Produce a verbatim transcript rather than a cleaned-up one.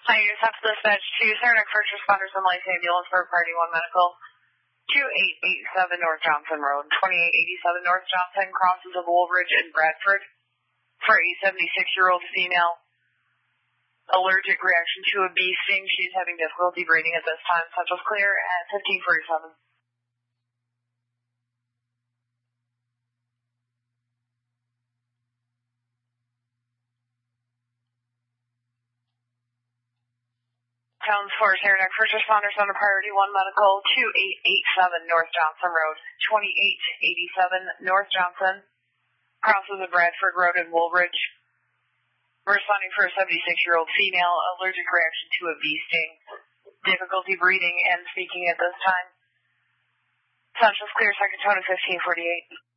I just have to dispatch to Saranac First Responders and Life Ambulance for Party one Medical. two eight eight seven North Johnson Road, twenty-eight eighty-seven North Johnson, crosses of Woolridge and Bradford, for a seventy-six-year-old female. Allergic reaction to a bee sting. She's having difficulty breathing at this time. Central's clear at fifteen forty-seven. Towns for Saranac First Responders on a Priority one Medical, two eight eight seven North Johnson Road, twenty-eight eighty-seven North Johnson, crosses of Bradford Road in Woolridge. Responding for a seventy-six-year-old female, allergic reaction to a bee sting, difficulty breathing and speaking at this time. Central's clear, second tone at fifteen forty-eight.